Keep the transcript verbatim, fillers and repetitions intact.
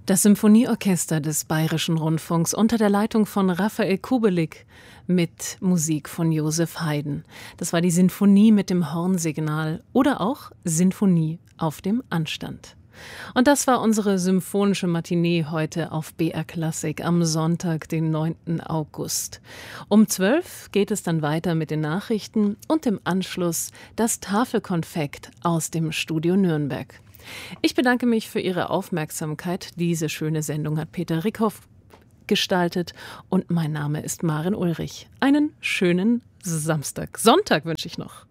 Das Symphonieorchester des Bayerischen Rundfunks unter der Leitung von Raphael Kubelik mit Musik von Joseph Haydn. Das war die Sinfonie mit dem Hornsignal oder auch Sinfonie auf dem Anstand. Und das war unsere symphonische Matinee heute auf B R Klassik am Sonntag, den neunten August. Um zwölf geht es dann weiter mit den Nachrichten und im Anschluss das Tafelkonfekt aus dem Studio Nürnberg. Ich bedanke mich für Ihre Aufmerksamkeit. Diese schöne Sendung hat Peter Rickhoff gestaltet und mein Name ist Maren Ulrich. Einen schönen Samstag, Sonntag wünsche ich noch.